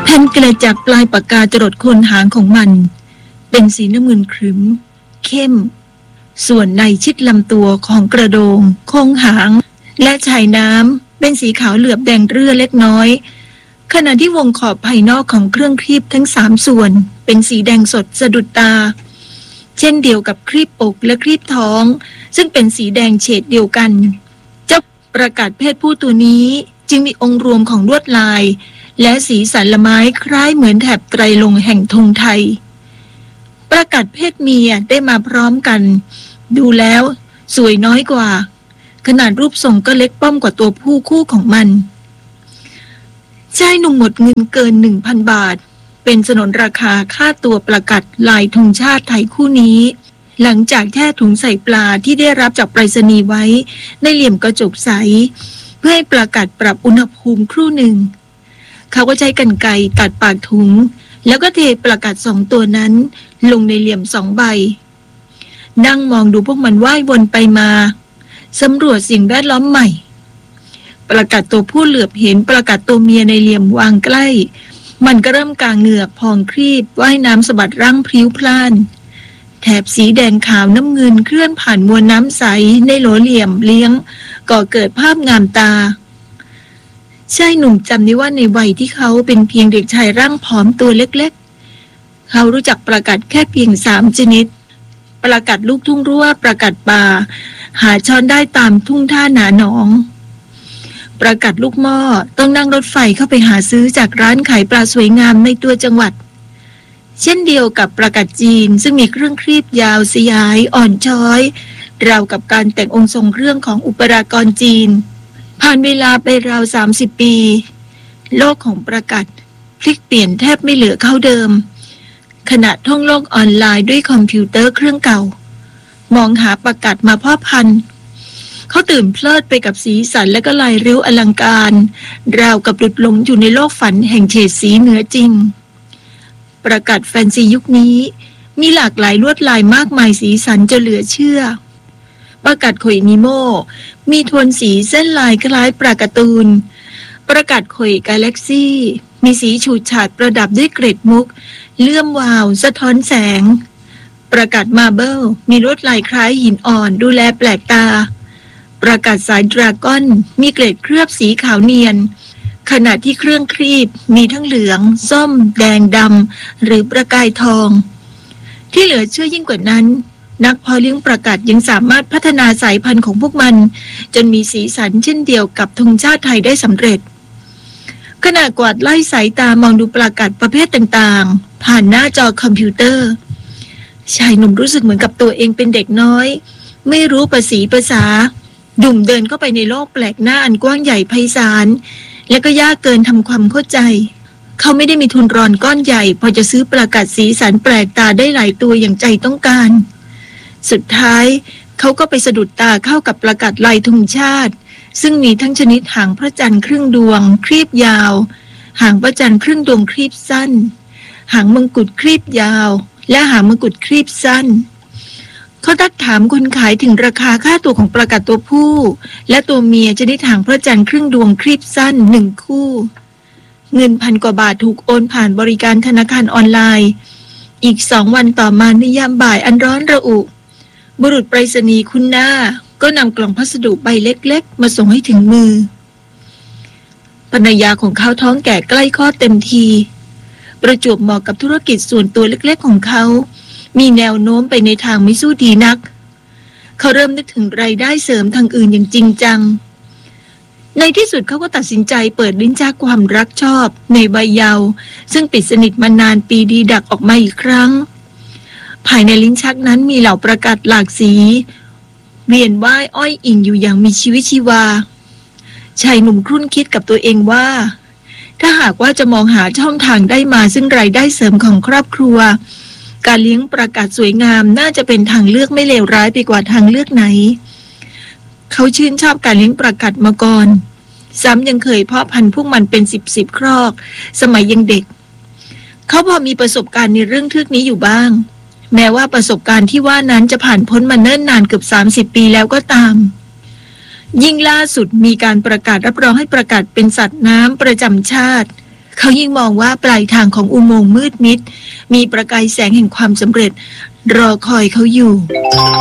แผ่นกระจากปลายปากกาจรดโคนหางของมันเป็นสีน้ำเงินครึ้มเข้มส่วนในชิดลำตัวของกระโดงโค้งหางและชายน้ำเป็นสีขาวเหลือบแดงเรื่อเล็กน้อยขณะที่วงขอบภายนอกของเครื่องครีบทั้ง3ส่วนเป็นสีแดงสดสะดุดตาเช่นเดียวกับครีบอกและครีบท้องซึ่งเป็นสีแดงเฉดเดียวกันเจ้าประกาศเพศผู้ตัวนี้จึงมีองค์รวมของลวดลายและสีสันละไม้คล้ายเหมือนแถบไตรลงค์แห่งธงไทยประกาศเพศเมียได้มาพร้อมกันดูแล้วสวยน้อยกว่าขนาดรูปทรงก็เล็กป้อมกว่าตัวผู้คู่ของมันชายหนุ่มหมดเงินเกิน 1,000 บาทเป็นสนนราคาค่าตัวประกาศลายธงชาติไทยคู่นี้หลังจากแช่ถุงใส่ปลาที่ได้รับจากไปรษณีย์ไว้ในเหลี่ยมกระจกใสเพื่อให้ประกาศปรับอุณหภูมิครู่หนึ่งเขาก็ใช้กรรไกรตัดปากถุงแล้วก็เทประกาศ2ตัวนั้นลงในเหลี่ยม2ใบนั่งมองดูพวกมันว่ายวนไปมาสำรวจสิ่งแวดล้อมใหม่ประกาศตัวผู้เหลือบเห็นประกาศตัวเมียในเหลี่ยมวางใกล้มันก็เริ่มกางเหงือกพองครีบว่ายน้ำสะบัดร่างพริ้วพล่านแถบสีแดงขาวน้ำเงินเคลื่อนผ่านมวลน้ำใสในโหลเหลี่ยมเลี้ยงก่อเกิดภาพงามตาชายหนุ่มจำได้ว่าในวัยที่เขาเป็นเพียงเด็กชายร่างผอมตัวเล็กๆเขารู้จักประกาศแค่เพียง3ชนิดประกาศลูกทุ่งรั่วประกาศป่าหาช้อนได้ตามทุ่งท่าหนาหนองประกาศลูกหม้อต้องนั่งรถไฟเข้าไปหาซื้อจากร้านขายปลาสวยงามในตัวจังหวัดเช่นเดียวกับประกาศจีนซึ่งมีเครื่องครีบยาวสยายอ่อนช้อยราวกับการแต่งองค์ทรงเครื่องของอุปรากรจีนผ่านเวลาไปราว30 ปีโลกของประกาศพลิกเปลี่ยนแทบไม่เหลือเข้าเดิมขณะท่องโลกออนไลน์ด้วยคอมพิวเตอร์เครื่องเก่ามองหาประกาศมาพ่อพันธุ์เขาตื่นเพลิดไปกับสีสันและก็ลายริ้วอลังการราวกับหลุดหลงอยู่ในโลกฝันแห่งเฉดสีเหนือจริงประกาศแฟนซียุคนี้มีหลากหลายลวดลายมากมายสีสันจะเหลือเชื่อประกาศข่อยนิโมมีโทนสีเส้นลายคล้ายปลาการ์ตูนประกาศข่อยกาแล็กซี่มีสีฉูดฉาดประดับด้วยเกรดมุกเลื่อมวาวสะท้อนแสงประกาศมาร์เบิลมีลวดลายคล้ายหินอ่อนดูแลแปลกตาประกาศสายดราก้อนมีเกล็ดเคลือบสีขาวเนียนขณะที่เครื่องครีบมีทั้งเหลืองส้มแดงดำหรือประกายทองที่เหลือเชื่อยิ่งกว่านั้นนักเพาะเลี้ยงประกาศยังสามารถพัฒนาสายพันธุ์ของพวกมันจนมีสีสันเช่นเดียวกับธงชาติไทยได้สำเร็จขณะกวาดไล่สายตามองดูประกาศประเภทต่างๆผ่านหน้าจอคอมพิวเตอร์ชายหนุ่มรู้สึกเหมือนกับตัวเองเป็นเด็กน้อยไม่รู้ภาษาดุ่มเดินเข้าไปในโลกแปลกหน้าอันกว้างใหญ่ไพศาลและก็ยากเกินทำความเข้าใจเขาไม่ได้มีทุนรอนก้อนใหญ่พอจะซื้อประกาศสีสันแปลกตาได้หลายตัวอย่างใจต้องการสุดท้ายเขาก็ไปสะดุดตาเข้ากับประกาศลายธงชาติซึ่งมีทั้งชนิดหางพระจันทร์ครึ่งดวงครีบยาวหางพระจันทร์ครึ่งดวงครีบสั้นหางมงกุฎครีบยาวและหางมงกุฎครีบสั้นเขาทักถามคนขายถึงราคาค่าตัวของประกาศตัวผู้และตัวเมียจะได้หางพระจันทร์ครึ่งดวงครีบสั้น1คู่เงิน1,000 กว่าบาทถูกโอนผ่านบริการธนาคารออนไลน์อีก2 วันต่อมาในยามบ่ายอันร้อนระอุบุรุษไปรษณีย์คุณหน้าก็นำกล่องพัสดุใบเล็กๆมาส่งให้ถึงมือภรรยาของเขาท้องแก่ใกล้คลอดเต็มทีประจวบเหมาะกับธุรกิจส่วนตัวเล็กๆของเขามีแนวโน้มไปในทางไม่สู้ดีนักเขาเริ่มนึกถึงรายได้เสริมทางอื่นอย่างจริงจังในที่สุดเขาก็ตัดสินใจเปิดลิ้นชักความรักชอบในวัยเยาว์ซึ่งปิดสนิทมานานปีดีดักออกมาอีกครั้งภายในลิ้นชักนั้นมีเหล่าประกาศหลากสีเวียนว่ายอ้อยอิงอยู่อย่างมีชีวิตชีวาชายหนุ่มครุ่นคิดกับตัวเองว่าถ้าหากว่าจะมองหาช่องทางได้มาซึ่งรายได้เสริมของครอบครัวการเลี้ยงประกาศสวยงามน่าจะเป็นทางเลือกไม่เลวร้ายไปกว่าทางเลือกไหนเขาชื่นชอบการเลี้ยงประกาศมาก่อนซ้ำยังเคยเพาะพันธุ์พวกมันเป็น10ครอกสมัยยังเด็กเขาพอมีประสบการณ์ในเรื่องทึกนี้อยู่บ้างแม้ว่าประสบการณ์ที่ว่านั้นจะผ่านพ้นมาเนิ่นนานเกือบ30 ปีแล้วก็ตามยิ่งล่าสุดมีการประกาศรับรองให้ประกาศเป็นสัตว์น้ำประจำชาติเขายิ่งมองว่าปลายทางของอุโมงค์มืดมิดมีประกายแสงแห่งความสำเร็จรอคอยเขาอยู่